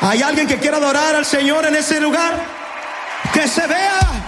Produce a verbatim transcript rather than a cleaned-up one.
¿Hay alguien que quiera adorar al Señor en ese lugar? Que se vea.